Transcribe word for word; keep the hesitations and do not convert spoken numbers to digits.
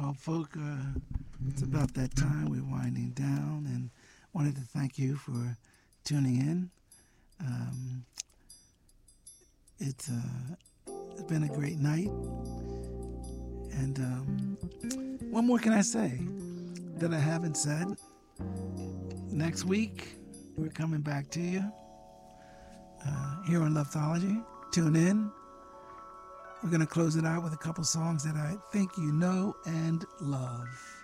Well, folk, uh, it's about that time. We're winding down, and wanted to thank you for tuning in. Um, it's, uh, it's been a great night. And um, what more can I say that I haven't said? Next week, we're coming back to you uh, here on Love'thology. Tune in. We're going to close it out with a couple songs that I think you know and love.